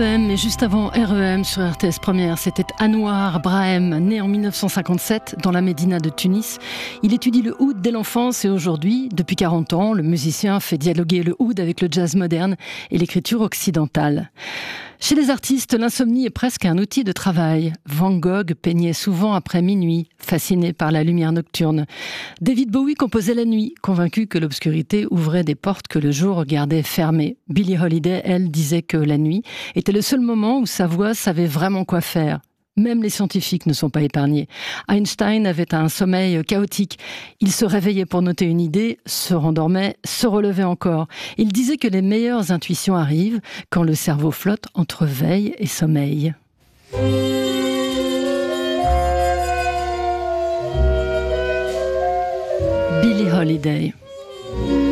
REM, et juste avant REM sur RTS Première, c'était Anouar Brahim, né en 1957 dans la Médina de Tunis. Il étudie le oud dès l'enfance et aujourd'hui, depuis 40 ans, le musicien fait dialoguer le oud avec le jazz moderne et l'écriture occidentale. Chez les artistes, l'insomnie est presque un outil de travail. Van Gogh peignait souvent après minuit, fasciné par la lumière nocturne. David Bowie composait la nuit, convaincu que l'obscurité ouvrait des portes que le jour gardait fermées. Billie Holiday, elle, disait que la nuit était le seul moment où sa voix savait vraiment quoi faire. Même les scientifiques ne sont pas épargnés. Einstein avait un sommeil chaotique. Il se réveillait pour noter une idée, se rendormait, se relevait encore. Il disait que les meilleures intuitions arrivent quand le cerveau flotte entre veille et sommeil. Billie Holiday.